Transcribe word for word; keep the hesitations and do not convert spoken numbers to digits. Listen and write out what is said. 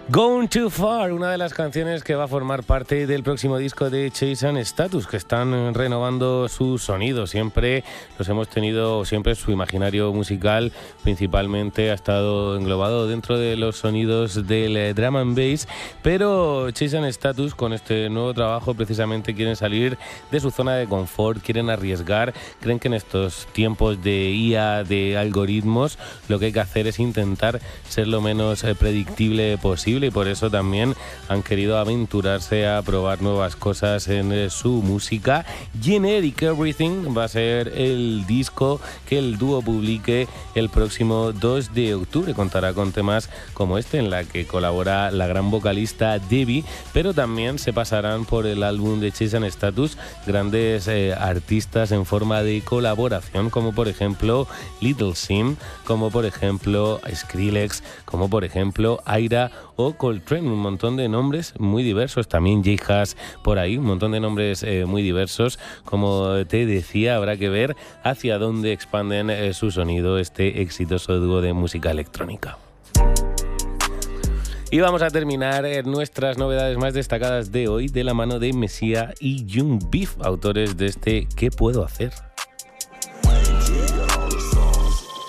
Gone Too Far, una de las canciones que va a formar parte del próximo disco de Chase and Status, que están renovando su sonido. Siempre los hemos tenido, siempre su imaginario musical principalmente ha estado englobado dentro de los sonidos del drum and bass, pero Chase and Status con este nuevo trabajo precisamente quieren salir de su zona de confort, quieren arriesgar, creen que en estos tiempos de I A, de algoritmos, lo que hay que hacer es intentar ser lo menos predictible posible, y por eso también han querido aventurarse a probar nuevas cosas en su música. Generic Everything va a ser el disco que el dúo publique el próximo dos de octubre. Contará con temas como este, en la que colabora la gran vocalista Debbie, pero también se pasarán por el álbum de Chase and Status grandes eh, artistas en forma de colaboración, como por ejemplo Little Sim, como por ejemplo Skrillex, como por ejemplo Aira o Coltrane, un montón de nombres muy diversos, también J-Hus por ahí, un montón de nombres eh, muy diversos. Como te decía, habrá que ver hacia dónde expanden eh, su sonido este exitoso dúo de música electrónica. Y vamos a terminar nuestras novedades más destacadas de hoy de la mano de Messia y Young Beef, autores de este ¿Qué puedo hacer?